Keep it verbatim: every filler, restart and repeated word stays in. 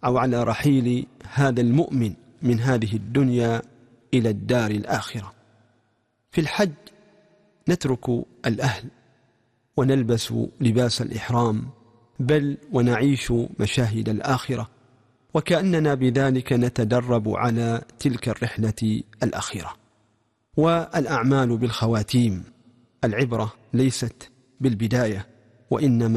أو على رحيل هذا المؤمن من هذه الدنيا إلى الدار الآخرة. في الحج نترك الأهل ونلبس لباس الإحرام، بل ونعيش مشاهد الآخرة، وكأننا بذلك نتدرب على تلك الرحلة الأخيرة. والأعمال بالخواتيم، العبرة ليست بالبداية وإنما